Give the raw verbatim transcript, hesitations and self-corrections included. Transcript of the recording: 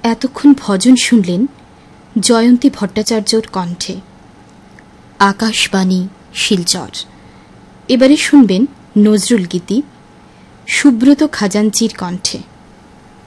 এতক্ষণ ভজন শুনলেন জয়ন্তী ভট্টাচার্যর কণ্ঠে। আকাশবাণী শিলচর। এবারে শুনবেন নজরুল গীতি সুব্রত খাজাঞ্চির কণ্ঠে।